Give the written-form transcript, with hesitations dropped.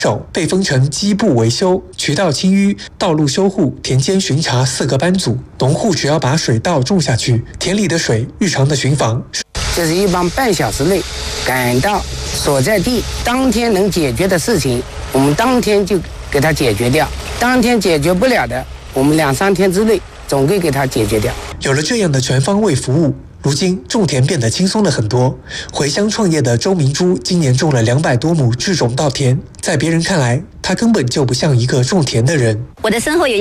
手被分成基部维修、渠道清淤、道路修护、田间巡查4个班组。农户只要把水稻种下去，田里的水日常的巡防， 就是一般半小时内赶到所在地，当天能解决的事情，我们当天就给它解决掉；当天解决不了的，我们2、3天之内总归给它解决掉。 有了这样的全方位服务，如今种田变得轻松了很多。回乡创业的周明珠今年种了200多亩制种稻田，在别人看来，他根本就不像一个种田的人。 我的身后有